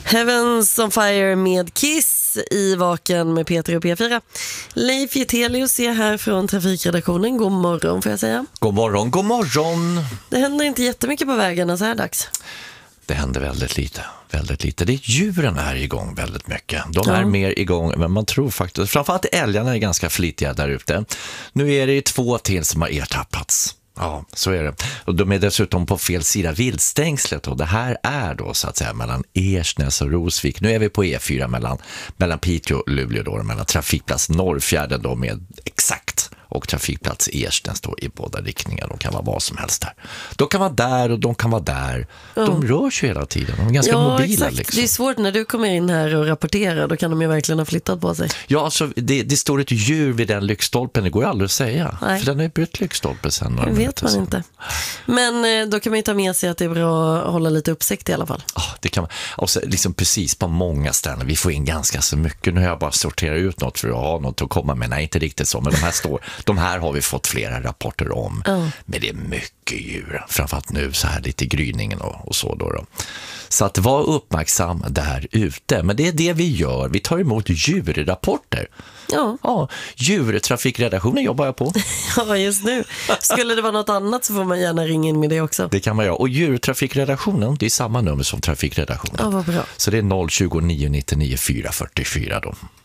Heavens on Fire med Kiss i Vaken med Peter och P4. Leif Getelius är här från trafikredaktionen. God morgon får jag säga. God morgon, god morgon. Det händer inte jättemycket på vägarna så här dags. Det händer väldigt lite. Det är djuren är igång väldigt mycket. De är mer igång, men man tror faktiskt, framförallt älgarna är ganska flitiga där ute. Nu är det 2 till som har ertappats. Ja, så är det. Och de är dessutom på fel sida viltstängslet, och det här är då så att säga mellan Ersnäs och Rosvik. Nu är vi på E4 mellan Piteå och Luleå då, mellan trafikplats Norrfjärden då med exakt och trafikplats Ersnäs då i båda riktningar. De kan vara vad som helst där. De kan vara där och de kan vara där. De rör sig hela tiden. De är ganska mobila. Exakt. Liksom. Det är svårt när du kommer in här och rapporterar. Då kan de ju verkligen ha flyttat på sig. Ja, alltså det står ett djur vid den lyktstolpen. Det går ju aldrig att säga. Nej. För den har ju bytt lyktstolpe sen. Det vet man inte. Men då kan man ju ta med sig att det är bra att hålla lite uppsikt i alla fall. Ja, det kan man. Och så liksom precis på många ställen. Vi får in ganska så mycket. Nu har jag bara sorterat ut något för att ha något att komma med. Nej, inte riktigt så. Men de här har vi fått flera rapporter om. Men det är mycket djur. Framförallt nu så här lite i gryningen och så då. Så att var uppmärksam där ute. Men det är det vi gör. Vi tar emot djurrapporter. Ja, djurtrafikredaktionen jobbar jag på. Ja, just nu. Skulle det vara något annat så får man gärna ringa in med det också. Det kan man göra. Och djurtrafikredaktionen, det är samma nummer som trafikredaktionen. Ja, vad bra. Så det är 029 99 444 då.